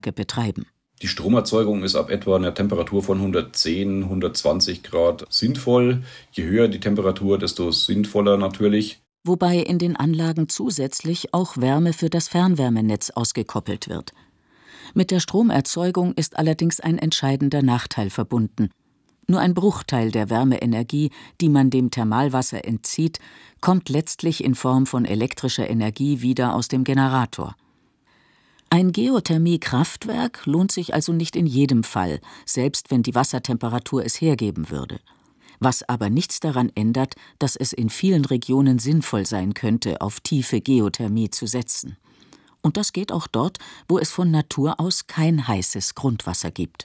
betreiben. Die Stromerzeugung ist ab etwa einer Temperatur von 110, 120 Grad sinnvoll. Je höher die Temperatur, desto sinnvoller natürlich. Wobei in den Anlagen zusätzlich auch Wärme für das Fernwärmenetz ausgekoppelt wird. Mit der Stromerzeugung ist allerdings ein entscheidender Nachteil verbunden. Nur ein Bruchteil der Wärmeenergie, die man dem Thermalwasser entzieht, kommt letztlich in Form von elektrischer Energie wieder aus dem Generator. Ein Geothermie-Kraftwerk lohnt sich also nicht in jedem Fall, selbst wenn die Wassertemperatur es hergeben würde. Was aber nichts daran ändert, dass es in vielen Regionen sinnvoll sein könnte, auf tiefe Geothermie zu setzen. Und das geht auch dort, wo es von Natur aus kein heißes Grundwasser gibt.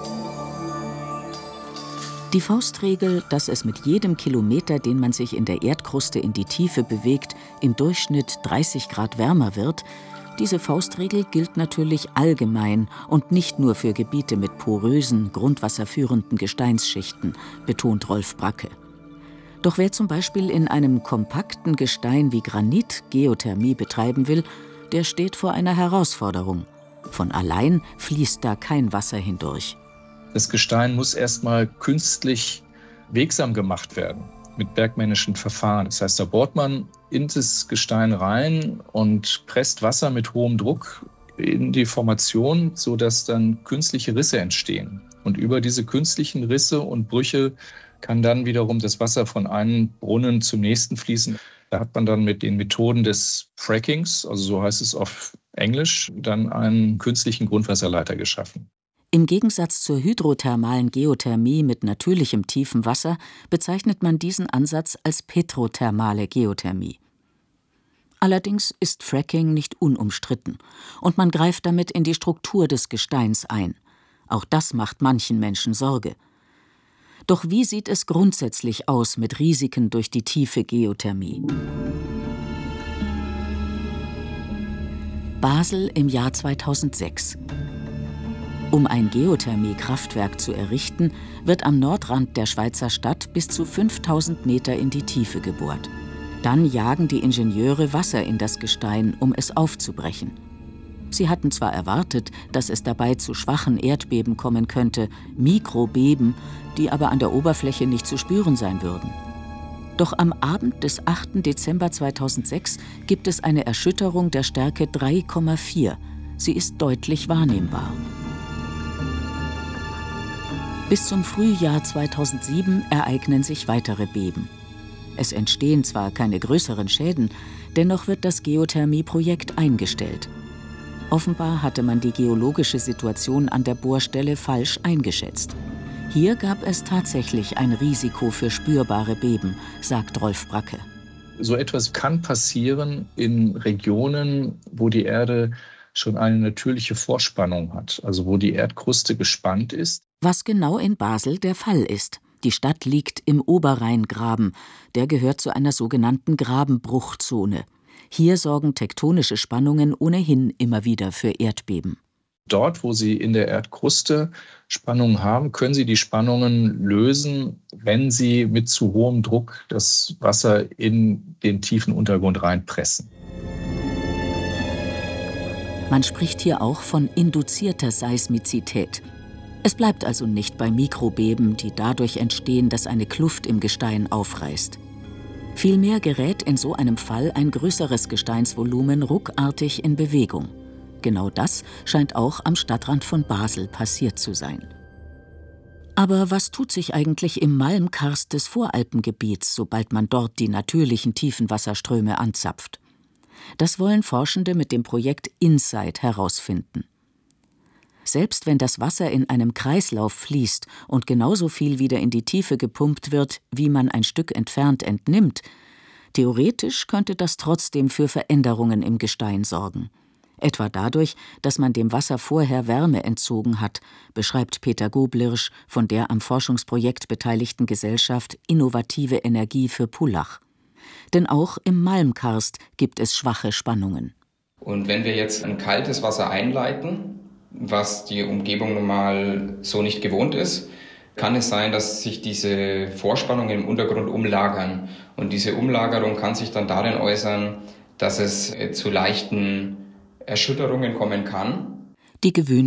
Die Faustregel, dass es mit jedem Kilometer, den man sich in der Erdkruste in die Tiefe bewegt, im Durchschnitt 30 Grad wärmer wird, diese Faustregel gilt natürlich allgemein und nicht nur für Gebiete mit porösen, grundwasserführenden Gesteinsschichten, betont Rolf Bracke. Doch wer zum Beispiel in einem kompakten Gestein wie Granit Geothermie betreiben will, der steht vor einer Herausforderung. Von allein fließt da kein Wasser hindurch. Das Gestein muss erstmal künstlich wegsam gemacht werden mit bergmännischen Verfahren. Das heißt, da bohrt man in das Gestein rein und presst Wasser mit hohem Druck in die Formation, sodass dann künstliche Risse entstehen. Und über diese künstlichen Risse und Brüche kann dann wiederum das Wasser von einem Brunnen zum nächsten fließen. Da hat man dann mit den Methoden des Frackings, also so heißt es auf Englisch, dann einen künstlichen Grundwasserleiter geschaffen. Im Gegensatz zur hydrothermalen Geothermie mit natürlichem tiefem Wasser bezeichnet man diesen Ansatz als petrothermale Geothermie. Allerdings ist Fracking nicht unumstritten und man greift damit in die Struktur des Gesteins ein. Auch das macht manchen Menschen Sorge. Doch wie sieht es grundsätzlich aus mit Risiken durch die tiefe Geothermie? Basel im Jahr 2006. Um ein Geothermie-Kraftwerk zu errichten, wird am Nordrand der Schweizer Stadt bis zu 5000 Meter in die Tiefe gebohrt. Dann jagen die Ingenieure Wasser in das Gestein, um es aufzubrechen. Sie hatten zwar erwartet, dass es dabei zu schwachen Erdbeben kommen könnte, Mikrobeben, die aber an der Oberfläche nicht zu spüren sein würden. Doch am Abend des 8. Dezember 2006 gibt es eine Erschütterung der Stärke 3,4. Sie ist deutlich wahrnehmbar. Bis zum Frühjahr 2007 ereignen sich weitere Beben. Es entstehen zwar keine größeren Schäden, dennoch wird das Geothermie-Projekt eingestellt. Offenbar hatte man die geologische Situation an der Bohrstelle falsch eingeschätzt. Hier gab es tatsächlich ein Risiko für spürbare Beben, sagt Rolf Bracke. So etwas kann passieren in Regionen, wo die Erde schon eine natürliche Vorspannung hat, also wo die Erdkruste gespannt ist. Was genau in Basel der Fall ist. Die Stadt liegt im Oberrheingraben. Der gehört zu einer sogenannten Grabenbruchzone. Hier sorgen tektonische Spannungen ohnehin immer wieder für Erdbeben. Dort, wo Sie in der Erdkruste Spannungen haben, können Sie die Spannungen lösen, wenn Sie mit zu hohem Druck das Wasser in den tiefen Untergrund reinpressen. Man spricht hier auch von induzierter Seismizität. Es bleibt also nicht bei Mikrobeben, die dadurch entstehen, dass eine Kluft im Gestein aufreißt. Vielmehr gerät in so einem Fall ein größeres Gesteinsvolumen ruckartig in Bewegung. Genau das scheint auch am Stadtrand von Basel passiert zu sein. Aber was tut sich eigentlich im Malmkarst des Voralpengebiets, sobald man dort die natürlichen Tiefenwasserströme anzapft? Das wollen Forschende mit dem Projekt InSight herausfinden. Selbst wenn das Wasser in einem Kreislauf fließt und genauso viel wieder in die Tiefe gepumpt wird, wie man ein Stück entfernt entnimmt, theoretisch könnte das trotzdem für Veränderungen im Gestein sorgen. Etwa dadurch, dass man dem Wasser vorher Wärme entzogen hat, beschreibt Peter Goblirsch von der am Forschungsprojekt beteiligten Gesellschaft Innovative Energie für Pullach. Denn auch im Malmkarst gibt es schwache Spannungen. Und wenn wir jetzt ein kaltes Wasser einleiten, was die Umgebung normal so nicht gewohnt ist, kann es sein, dass sich diese Vorspannungen im Untergrund umlagern. Und diese Umlagerung kann sich dann darin äußern, dass es zu leichten Erschütterungen kommen kann. die gewöhnlich